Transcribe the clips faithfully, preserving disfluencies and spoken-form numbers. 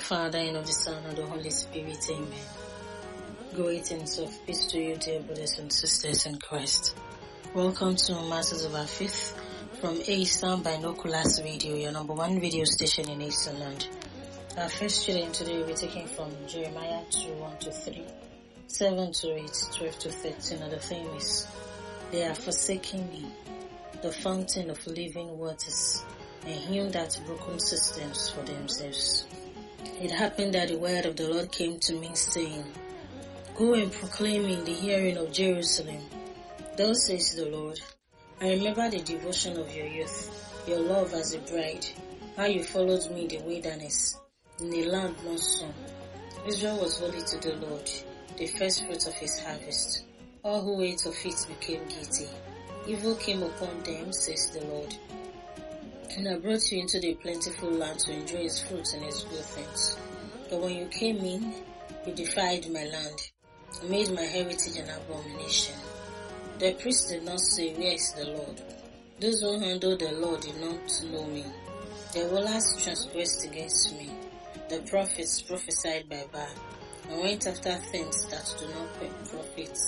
Father, and of the Son, and of the Holy Spirit. Amen. Greetings of peace to you, dear brothers and sisters in Christ. Welcome to Masters of Our Faith from Eastern Binoculars Radio, your number one radio station in Eastern Land. Our first reading today will be taken from Jeremiah two, one to three, seven to eight, twelve to thirteen, and the theme is, They are forsaking me, the fountain of living waters, and hewn that broken systems for themselves. It happened that the word of the Lord came to me, saying, Go and proclaim in the hearing of Jerusalem. Thus says the Lord, I remember the devotion of your youth, your love as a bride, how you followed me in the wilderness, in a land not sown. Israel was holy to the Lord, the first fruit of his harvest. All who ate of it became guilty. Evil came upon them, says the Lord. And I brought you into the plentiful land to enjoy its fruits and its good things. But when you came in, you defied my land, and made my heritage an abomination. The priests did not say, Where is the Lord? Those who handled the Lord did not know me. The rulers transgressed against me. The prophets prophesied by Baal, and went after things that do not profit.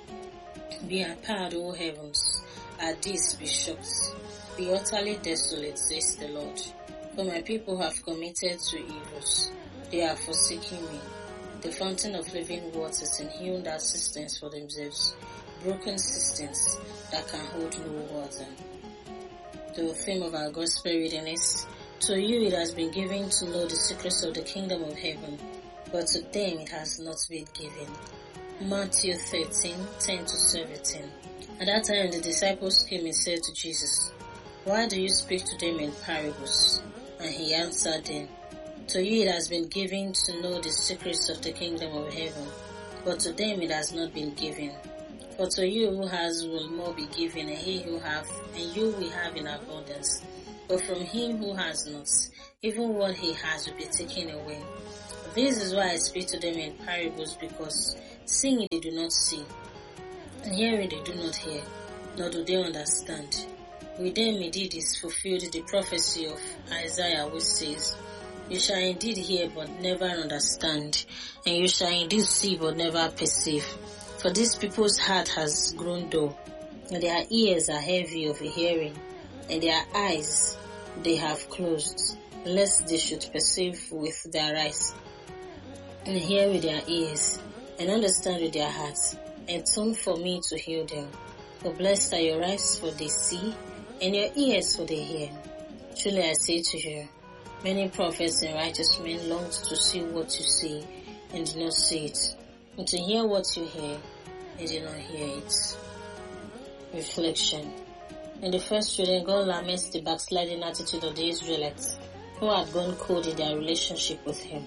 Be apart, O heavens, at this be shocked. Be utterly desolate, says the Lord. For my people have committed two evils. They are forsaking me, the fountain of living waters, and hewn out cisterns for themselves, broken cisterns that can hold no water. The theme of our gospel reading is, To you it has been given to know the secrets of the kingdom of heaven, but to them it has not been given. Matthew thirteen, ten to seventeen. At that time the disciples came and said to Jesus, Why do you speak to them in parables? And he answered them, To you it has been given to know the secrets of the kingdom of heaven, but to them it has not been given. For to you who has will more be given, and he who have, and you will have in abundance. But from him who has not, even what he has will be taken away. This is why I speak to them in parables, because seeing they do not see, and hearing they do not hear, nor do they understand. With them indeed is fulfilled the prophecy of Isaiah, which says, You shall indeed hear but never understand, and you shall indeed see but never perceive. For this people's heart has grown dull, and their ears are heavy of hearing, and their eyes they have closed, lest they should perceive with their eyes, and hear with their ears, and understand with their hearts, and turn for me to heal them. For blessed are your eyes, for they see, and your ears, for they hear. Truly I say to you, many prophets and righteous men longed to see what you see, and did not see it, and to hear what you hear, and did not hear it. Reflection. In the first reading, God laments the backsliding attitude of the Israelites, who had gone cold in their relationship with Him.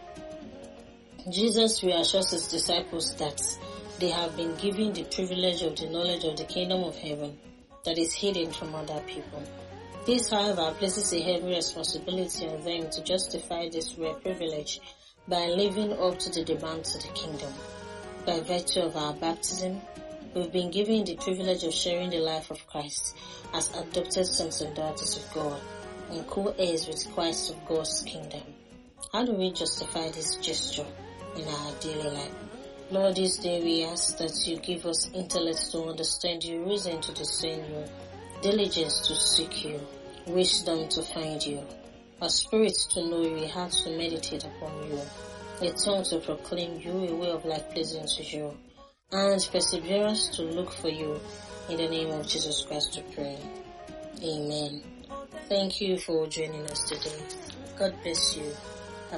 Jesus reassures His disciples that they have been given the privilege of the knowledge of the kingdom of heaven that is hidden from other people. This, however, places a heavy responsibility on them to justify this rare privilege by living up to the demands of the kingdom. By virtue of our baptism, we've been given the privilege of sharing the life of Christ as adopted sons and daughters of God and co-heirs with Christ of God's kingdom. How do we justify this gesture in our daily life? Lord, this day we ask that you give us intellect to understand you, reason to discern you, diligence to seek you, wisdom to find you, a spirit to know you, a heart to meditate upon you, a tongue to proclaim you, a way of life pleasing to you, and perseverance to look for you. In the name of Jesus Christ to pray. Amen. Thank you for joining us today. God bless you.